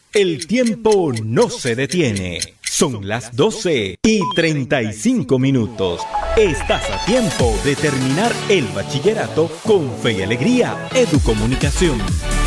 El tiempo no se detiene. Son las 12:35. Estás a tiempo de terminar el bachillerato con fe y alegría. Educomunicación.